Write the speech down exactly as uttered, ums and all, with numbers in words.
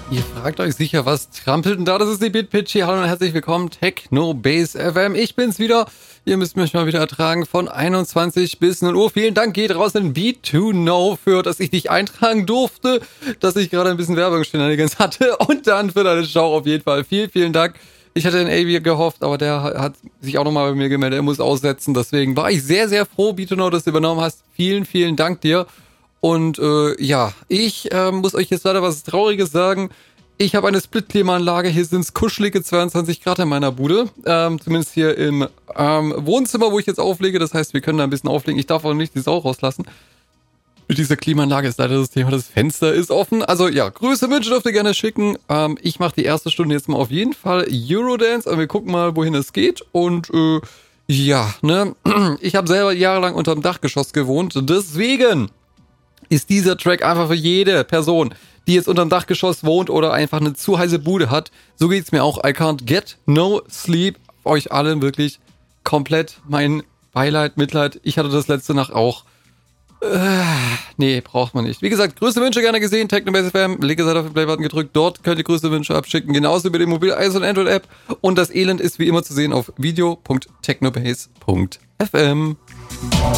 Ihr fragt euch sicher, was trampelt denn da? Das ist die BitPitchy. Hallo und herzlich willkommen, Techno Base F M. Ich bin's wieder. Ihr müsst mich mal wieder ertragen von einundzwanzig bis null Uhr. Vielen Dank geht raus in B zwei Know für, dass ich dich eintragen durfte, dass ich gerade ein bisschen Werbungsshenanigans hatte und dann für deine Show auf jeden Fall. Vielen, vielen Dank. Ich hatte den Avi gehofft, aber der hat sich auch nochmal bei mir gemeldet. Er muss aussetzen. Deswegen war ich sehr, sehr froh, B zwei Know, dass du übernommen hast. Vielen, vielen Dank dir. Und äh, ja, ich äh, muss euch jetzt leider was Trauriges sagen. Ich habe eine Split-Klimaanlage. Hier sind es kuschelige zweiundzwanzig Grad in meiner Bude. Ähm, zumindest hier im ähm, Wohnzimmer, wo ich jetzt auflege. Das heißt, wir können da ein bisschen auflegen. Ich darf auch nicht die Sau rauslassen. Mit dieser Klimaanlage ist leider das Thema, das Fenster ist offen. Also ja, Grüße, Wünsche dürft ihr gerne schicken. Ähm, ich mache die erste Stunde jetzt mal auf jeden Fall Eurodance. Aber wir gucken mal, wohin es geht. Und äh, ja, ne, ich habe selber jahrelang unterm Dachgeschoss gewohnt. Deswegen ist dieser Track einfach für jede Person, die jetzt unterm Dachgeschoss wohnt oder einfach eine zu heiße Bude hat. So geht's mir auch. I can't get no sleep. Euch allen wirklich komplett mein Beileid, Mitleid. Ich hatte das letzte Nacht auch. Äh, nee, braucht man nicht. Wie gesagt, größte Wünsche gerne gesehen. Technobase F M. Linke Seite auf den Playbutton gedrückt. Dort könnt ihr größte Wünsche abschicken. Genauso über den Mobil-, iOS- und Android-App. Und das Elend ist wie immer zu sehen auf video punkt technobase punkt f m.